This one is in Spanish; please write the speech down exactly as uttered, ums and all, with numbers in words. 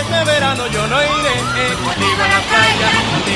este verano yo no iré, eh, contigo a la playa, contigo